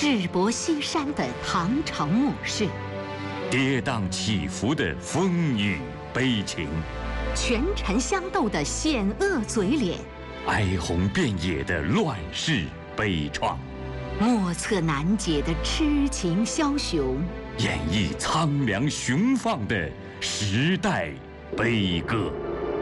志薄西山的唐朝末世， 跌宕起伏的风雨悲情， 权臣相斗的险恶嘴脸， 哀鸿遍野的乱世悲怆， 莫测难解的痴情枭雄， 演绎苍凉雄放的时代悲歌。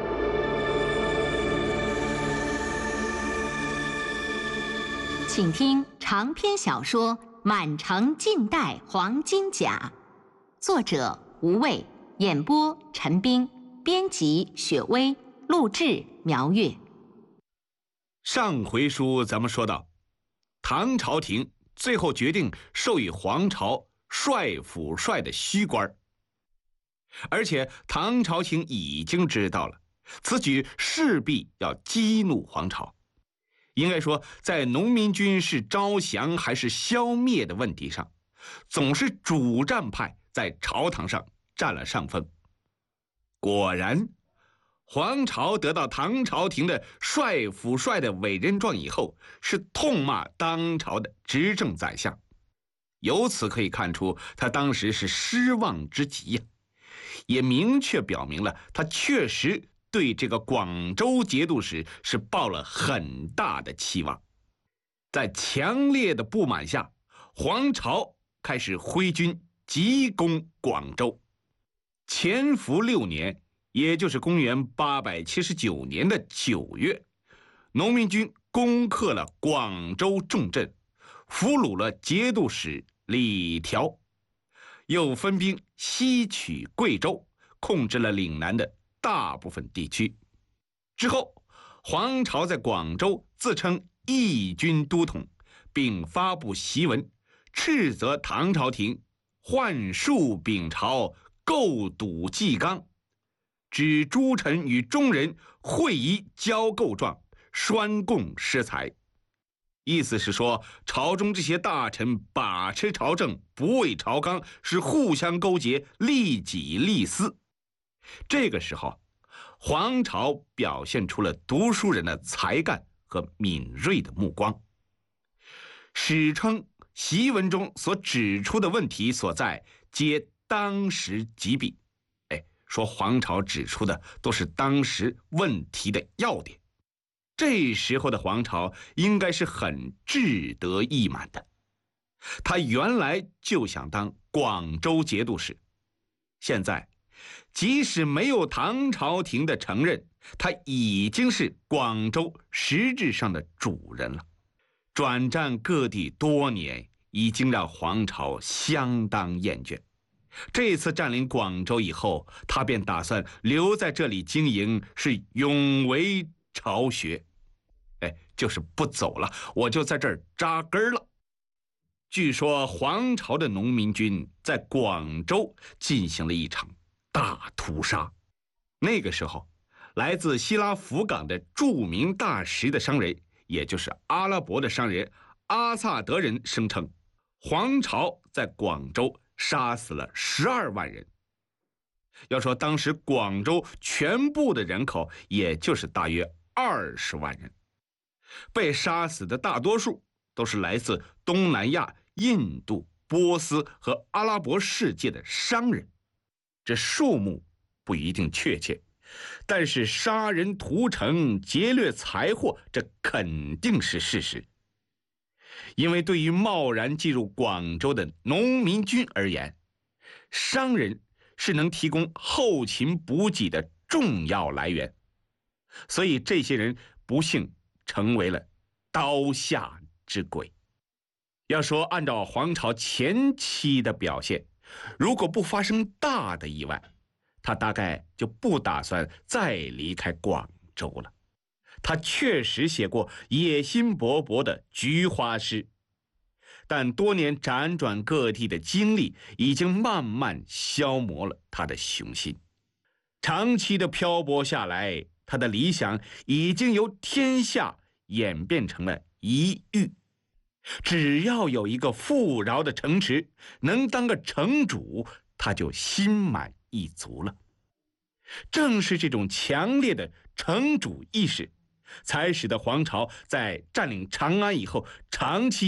请听长篇小说《满城尽带黄金甲》，作者吴畏，演播陈斌，编辑雪薇，录制苗月。 上回书咱们说到，唐朝廷最后决定授予黄巢帅府帅的虚官，而且唐朝廷已经知道了，此举势必要激怒黄巢。应该说，在农民军是招降还是消灭的问题上，总是主战派在朝堂上占了上风。果然，黄巢得到唐朝廷的帅府帅的委任状以后，是痛骂当朝的执政宰相。由此可以看出，他当时是失望之极呀，也明确表明了他确实对这个广州节度使是抱了很大的期望。在强烈的不满下，黄巢开始挥军急攻广州。乾伏6年，也就是公元879年的9月，农民军攻克了广州重镇，俘虏了节度使李条，又分兵西取贵州，控制了岭南的大部分地区。之后，黄巢在广州自称义军都统，并发布檄文，斥责唐朝廷幻术秉朝，构堵纪纲，指诸臣与中人会议交构状，栓供失财。意思是说，朝中这些大臣把持朝政，不为朝纲，是互相勾结，利己利私。这个时候，黄巢表现出了读书人的才干和敏锐的目光。史称檄文中所指出的问题所在，皆当时即笔。说黄巢指出的都是当时问题的要点。这时候的黄巢应该是很志得意满的，他原来就想当广州节度使，现在即使没有唐朝廷的承认，他已经是广州实质上的主人了。转战各地多年，已经让黄巢相当厌倦。这次占领广州以后，他便打算留在这里经营，是永为巢穴。就是不走了，我就在这儿扎根了。据说黄巢的农民军在广州进行了一场大屠杀。那个时候，来自希拉福港的著名大食的商人，也就是阿拉伯的商人阿萨德人声称，黄巢在广州杀死了12万人。要说当时广州全部的人口，也就是大约20万人，被杀死的大多数都是来自东南亚、印度、波斯和阿拉伯世界的商人。这数目不一定确切，但是杀人屠城、劫掠财货，这肯定是事实。因为对于贸然进入广州的农民军而言，商人是能提供后勤补给的重要来源，所以这些人不幸成为了刀下之鬼。要说按照黄巢前期的表现，如果不发生大的意外，他大概就不打算再离开广州了。他确实写过野心勃勃的菊花诗，但多年辗转各地的经历已经慢慢消磨了他的雄心。长期的漂泊下来，他的理想已经由天下演变成了一域。只要有一个富饶的城池，能当个城主，他就心满意足了。正是这种强烈的城主意识，才使得黄巢在占领长安以后，长期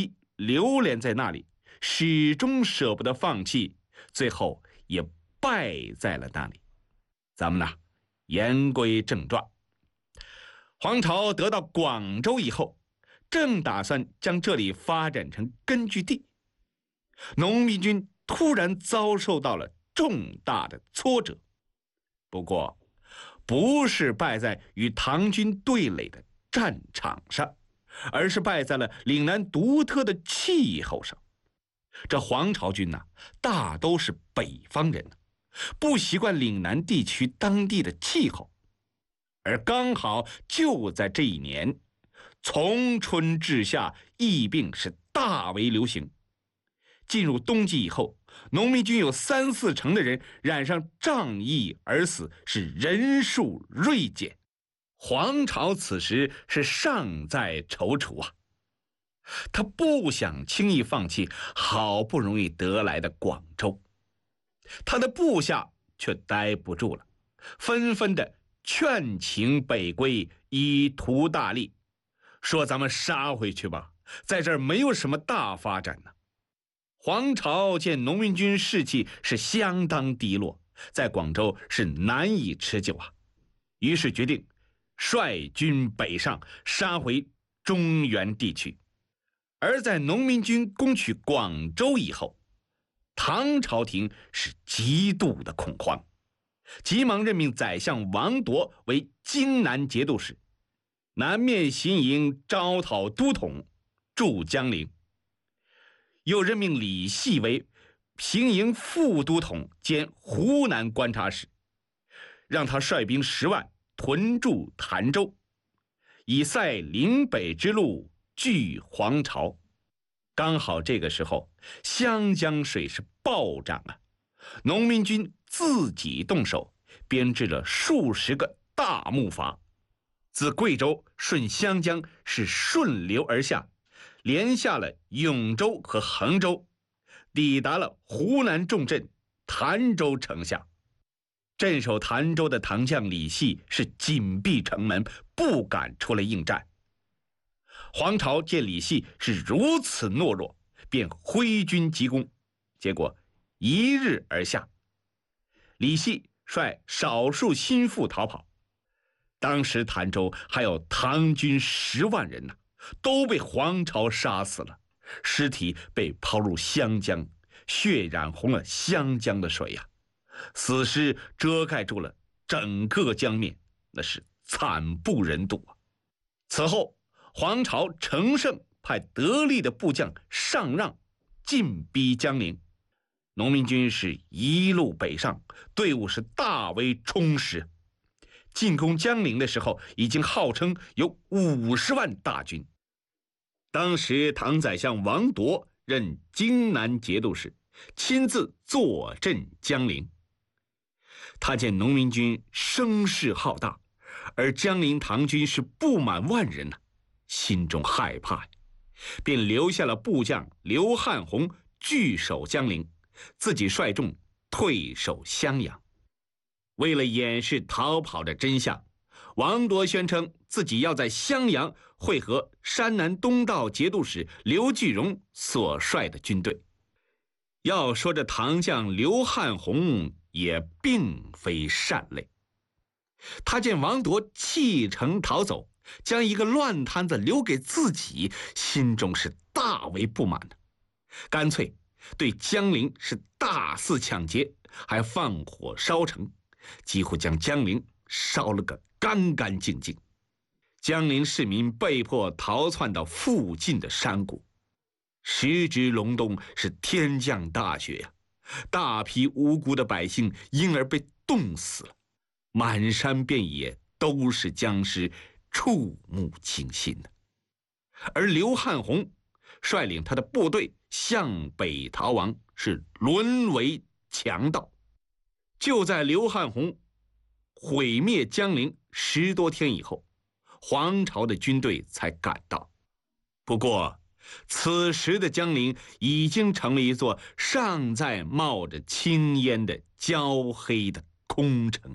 流连在那里，始终舍不得放弃，最后也败在了那里。咱们呢，言归正传。黄巢得到广州以后，正打算将这里发展成根据地，农民军突然遭受到了重大的挫折。不过，不是败在与唐军对垒的战场上，而是败在了岭南独特的气候上。这黄巢军大都是北方人，不习惯岭南地区当地的气候，而刚好就在这一年，从春至夏，疫病是大为流行。进入冬季以后，农民军有3、4成的人染上瘴疫而死，是人数锐减。黄巢此时是尚在踌躇啊，他不想轻易放弃好不容易得来的广州，他的部下却待不住了，纷纷的劝请北归，以图大利，说咱们杀回去吧，在这儿没有什么大发展呢。黄巢见农民军士气是相当低落，在广州是难以持久啊，于是决定率军北上，杀回中原地区。而在农民军攻取广州以后，唐朝廷是极度的恐慌，急忙任命宰相王铎为荆南节度使，南面行营招讨都统，驻江陵。又任命李系为平营副都统兼湖南观察使，让他率兵10万屯驻潭州，以塞岭北之路拒黄巢。刚好这个时候，湘江水是暴涨啊，农民军自己动手编制了数十个大木筏，自贵州顺湘江是顺流而下，连下了永州和衡州，抵达了湖南重镇潭州城下。镇守潭州的唐将李系是紧闭城门，不敢出来应战。黄巢见李系是如此懦弱，便挥军急攻，结果一日而下。李系率少数心腹逃跑，当时潭州还有唐军10万人都被黄巢杀死了，尸体被抛入湘江，血染红了湘江的水呀，死尸遮盖住了整个江面，那是惨不忍睹啊。此后，黄巢乘胜派得力的部将上让进逼江陵，农民军是一路北上，队伍是大为充实。进攻江陵的时候，已经号称有50万大军。当时唐宰相王铎任荆南节度使，亲自坐镇江陵。他见农民军声势浩大，而江陵唐军是不满万人心中害怕，便留下了部将刘汉宏据守江陵，自己率众退守襄阳。为了掩饰逃跑的真相，王铎宣称自己要在襄阳会合山南东道节度使刘巨荣所率的军队。要说这唐将刘汉宏也并非善类，他见王铎弃城逃走，将一个乱摊子留给自己，心中是大为不满的，干脆对江陵是大肆抢劫，还放火烧城，几乎将江陵烧了个干干净净。江陵市民被迫逃窜到附近的山谷。时值隆冬，是天降大雪呀，大批无辜的百姓因而被冻死了，满山遍野都是僵尸，触目惊心的。而刘汉宏率领他的部队向北逃亡，是沦为强盗。就在刘汉宏毁灭江陵10多天以后，黄巢的军队才赶到。不过此时的江陵已经成了一座尚在冒着青烟的焦黑的空城，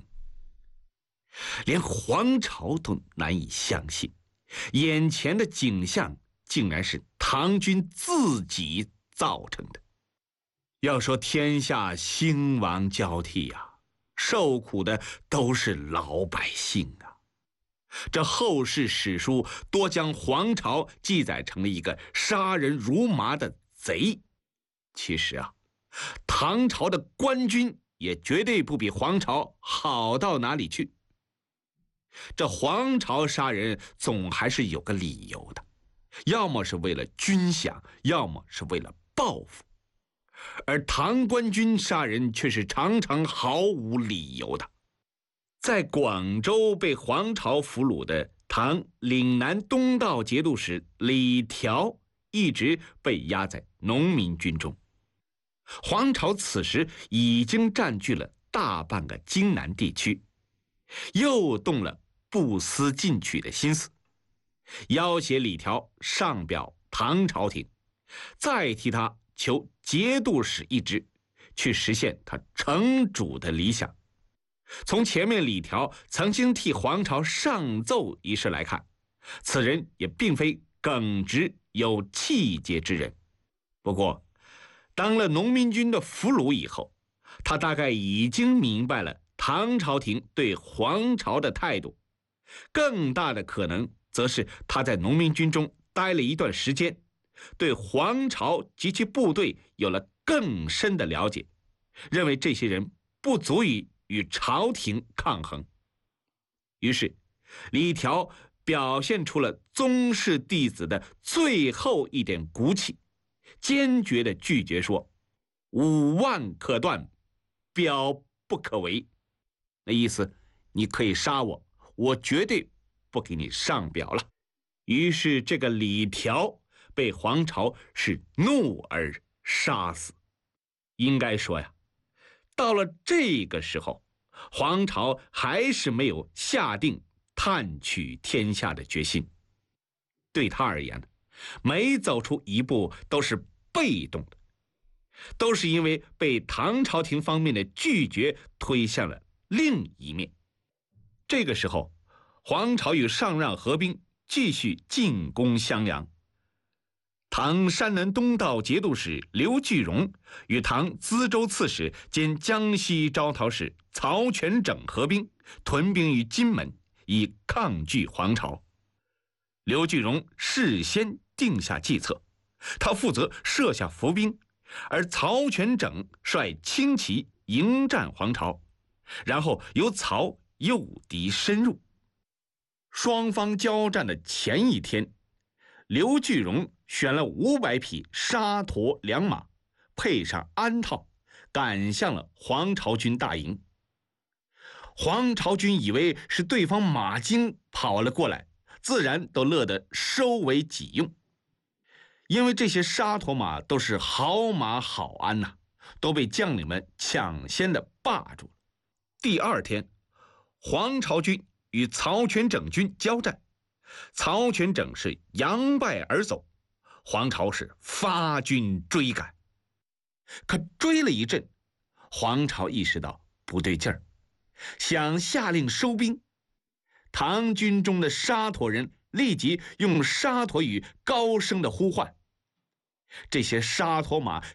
连黄巢都难以相信，眼前的景象竟然是唐军自己造成的。要说天下兴亡交替呀，受苦的都是老百姓啊。这后世史书多将黄巢记载成了一个杀人如麻的贼。其实啊，唐朝的官军也绝对不比黄巢好到哪里去。这黄巢杀人总还是有个理由的，要么是为了军饷，要么是为了报复。而唐官军杀人却是常常毫无理由的。在广州被黄巢俘虏的唐岭南东道节度使李条一直被压在农民军中。黄巢此时已经占据了大半个荆南地区，又动了不思进取的心思，要挟李条上表唐朝廷，再替他求节度使一职，去实现他城主的理想。从前面李条曾经替黄巢上奏一事来看，此人也并非耿直有气节之人。不过当了农民军的俘虏以后，他大概已经明白了唐朝廷对黄巢的态度，更大的可能则是他在农民军中待了一段时间，对黄巢及其部队有了更深的了解，认为这些人不足以与朝廷抗衡。于是李条表现出了宗室弟子的最后一点骨气，坚决地拒绝说5万可断，表不可为。那意思，你可以杀我，我绝对不给你上表了。于是这个李条被黄巢是怒而杀死。应该说呀，到了这个时候，黄巢还是没有下定探取天下的决心。对他而言，每走出一步都是被动的，都是因为被唐朝廷方面的拒绝推向了另一面。这个时候，黄巢与上让合兵，继续进攻襄阳。唐山南东道节度使刘巨荣与唐资州刺史兼江西招讨使曹全整合兵，屯兵于金门，以抗拒黄巢。刘巨荣事先定下计策，他负责设下伏兵，而曹全整率轻骑迎战黄巢，然后由曹诱敌深入。双方交战的前一天，刘巨荣选了500匹沙驼良马，配上鞍套，赶向了黄巢军大营。黄巢军以为是对方马精跑了过来，自然都乐得收为己用。因为这些沙驼马都是好马好鞍呐，都被将领们抢先的霸住了。第二天，黄巢军与曹全整军交战，曹全整是扬败而走，黄巢是发军追赶。可追了一阵，黄巢意识到不对劲儿，想下令收兵。唐军中的沙陀人立即用沙陀语高声的呼唤，这些沙陀马